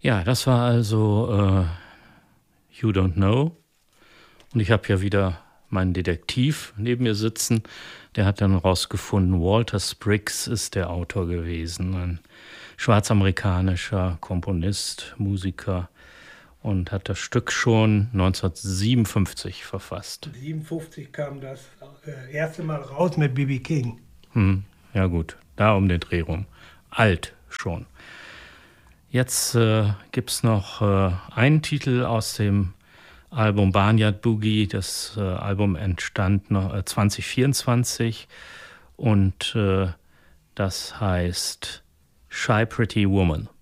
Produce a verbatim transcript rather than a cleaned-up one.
Ja, das war also äh, You Don't Know. Und ich habe ja wieder meinen Detektiv neben mir sitzen. Der hat dann rausgefunden, Walter Spriggs ist der Autor gewesen. Ein schwarzamerikanischer Komponist, Musiker und hat das Stück schon neunzehnhundertsiebenundfünfzig verfasst. siebenundfünfzig kam das äh, erste Mal raus mit B B King. Hm, ja gut, da um den Dreh rum. Alt schon. Jetzt äh, gibt es noch äh, einen Titel aus dem Album Barnyard Boogie. Das äh, Album entstand noch äh, zwanzig vierundzwanzig und äh, das heißt Shy Pretty Woman.